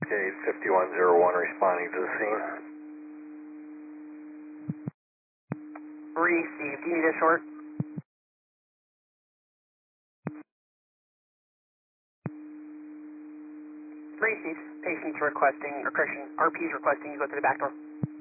Okay, 5101 responding to the scene. Received. Do you need a short? Received. Patient's requesting, or correction, RP's requesting you go through the back door.